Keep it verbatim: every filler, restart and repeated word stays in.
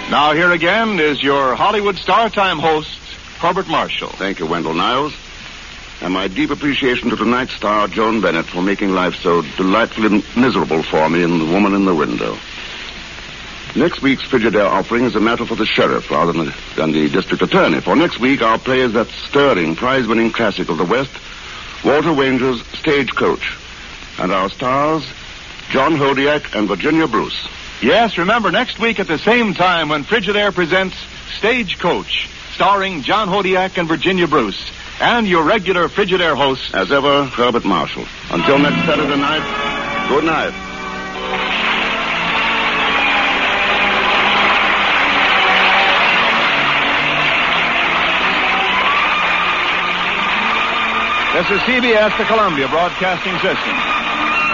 Now here again is your Hollywood Star Time host, Corbett Marshall. Thank you, Wendell Niles. And my deep appreciation to tonight's star, Joan Bennett, for making life so delightfully miserable for me in The Woman in the Window. Next week's Frigidaire offering is a matter for the sheriff rather than the, than the district attorney. For next week, our play is that stirring, prize-winning classic of the West, Walter Wanger's Stagecoach. And our stars, John Hodiak and Virginia Bruce. Yes, remember, next week at the same time when Frigidaire presents Stagecoach, starring John Hodiak and Virginia Bruce, and your regular Frigidaire host, as ever, Herbert Marshall. Until next Saturday night, good night. This is C B S, the Columbia Broadcasting System.